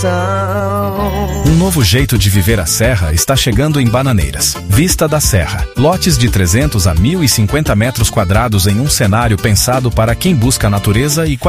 Um novo jeito de viver a Serra está chegando em Bananeiras. Vista da Serra. Lotes de 300 a 1.050 metros quadrados em um cenário pensado para quem busca natureza e qualidade.